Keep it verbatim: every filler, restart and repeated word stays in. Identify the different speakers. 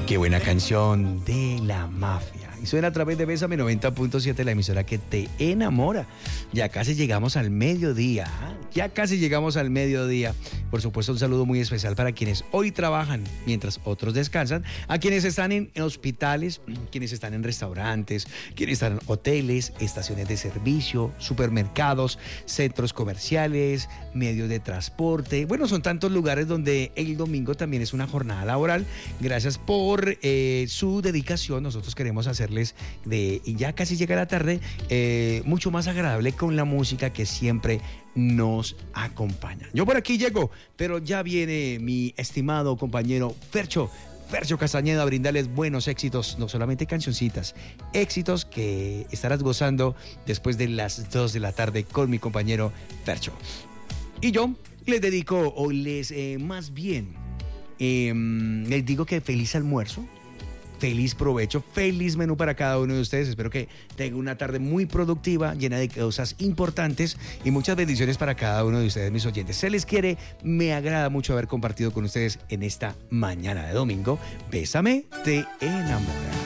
Speaker 1: Qué buena canción de La Mafia. Y suena a través de Bésame noventa punto siete, la emisora que te enamora. Ya casi llegamos al mediodía. ¿eh? Ya casi llegamos al mediodía. Por supuesto, un saludo muy especial para quienes hoy trabajan mientras otros descansan. A quienes están en hospitales, quienes están en restaurantes, quienes están en hoteles, estaciones de servicio, supermercados, centros comerciales, medios de transporte. Bueno, son tantos lugares donde el domingo también es una jornada laboral. Gracias por eh, su dedicación. Nosotros queremos hacerles de, y ya casi llega la tarde, eh, mucho más agradable con la música que siempre nos acompaña. Yo por aquí llego, pero ya viene mi estimado compañero Fercho. Fercho Castañeda a brindarles buenos éxitos, no solamente cancioncitas, éxitos que estarás gozando después de las dos de la tarde con mi compañero Fercho. Y yo les dedico, o les, eh, más bien, eh, les digo que feliz almuerzo, feliz provecho, feliz menú para cada uno de ustedes. Espero que tengan una tarde muy productiva, llena de cosas importantes y muchas bendiciones para cada uno de ustedes, mis oyentes. Se les quiere, me agrada mucho haber compartido con ustedes en esta mañana de domingo. Bésame, te enamora.